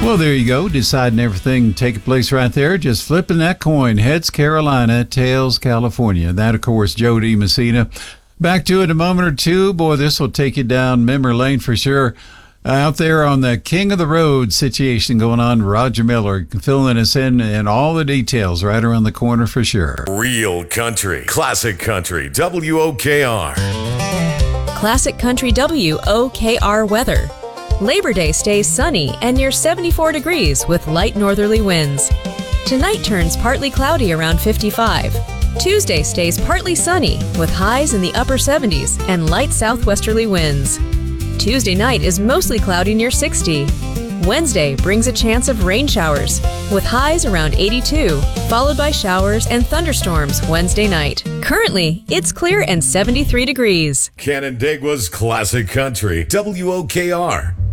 Well, there you go. Deciding everything taking place right there. Just flipping that coin. Heads Carolina, tails California. That, of course, Jody Messina. Back to it in a moment or two. Boy, this will take you down memory lane for sure. Out there on the King of the Road situation going on, Roger Miller filling us in and all the details right around the corner for sure. Real country, classic country, WOKR. Classic Country WOKR weather. Labor Day stays sunny and near 74 degrees with light northerly winds. Tonight turns partly cloudy around 55. Tuesday stays partly sunny with highs in the upper 70s and light southwesterly winds. Tuesday night is mostly cloudy near 60. Wednesday brings a chance of rain showers with highs around 82, followed by showers and thunderstorms Wednesday night. Currently, it's clear and 73 degrees. Canandaigua's classic country, WOKR.